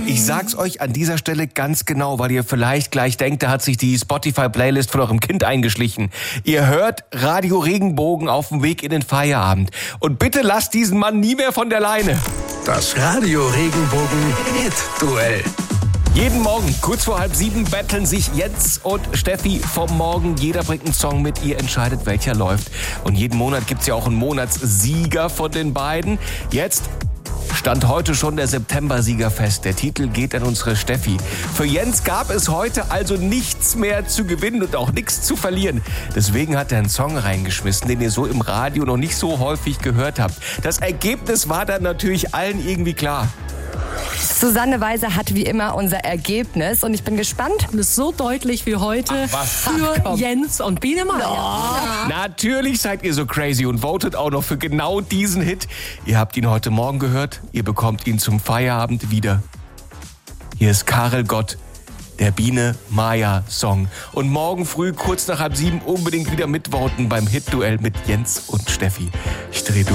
Ich sag's euch an dieser Stelle ganz genau, weil ihr vielleicht gleich denkt, da hat sich die Spotify-Playlist von eurem Kind eingeschlichen. Ihr hört Radio Regenbogen auf dem Weg in den Feierabend. Und bitte lasst diesen Mann nie mehr von der Leine. Das Radio Regenbogen Hit-Duell. Jeden Morgen, kurz vor 6:30, betteln sich Jens und Steffi vom Morgen. Jeder bringt einen Song mit, ihr entscheidet, welcher läuft. Und jeden Monat gibt's ja auch einen Monatssieger von den beiden. Jetzt stand heute schon der September-Sieger fest. Der Titel geht an unsere Steffi. Für Jens gab es heute also nichts mehr zu gewinnen und auch nichts zu verlieren. Deswegen hat er einen Song reingeschmissen, den ihr so im Radio noch nicht so häufig gehört habt. Das Ergebnis war dann natürlich allen irgendwie klar. Susanne Weiser hat wie immer unser Ergebnis und ich bin gespannt. Und es ist so deutlich wie heute für Jens und Biene Maya. Natürlich seid ihr so crazy und votet auch noch für genau diesen Hit. Ihr habt ihn heute Morgen gehört, ihr bekommt ihn zum Feierabend wieder. Hier ist Karel Gott, der Biene Maya Song. Und morgen früh, kurz nach 6:30, unbedingt wieder mitvoten beim Hit-Duell mit Jens und Steffi. Ich drehe durch.